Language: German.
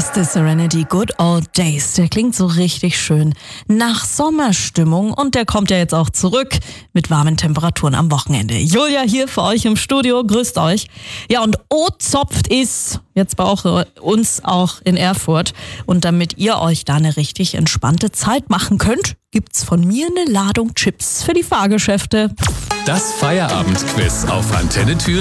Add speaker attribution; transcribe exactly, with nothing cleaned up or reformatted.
Speaker 1: ist der Serenity Good Old Days. Der klingt so richtig schön nach Sommerstimmung und der kommt ja jetzt auch zurück mit warmen Temperaturen am Wochenende. Julia hier für euch im Studio, grüßt euch. Ja, und O-Zopft ist jetzt bei uns auch in Erfurt. Und damit ihr euch da eine richtig entspannte Zeit machen könnt, gibt's von mir eine Ladung Chips für die Fahrgeschäfte.
Speaker 2: Das Feierabendquiz auf Antenne Thüringen.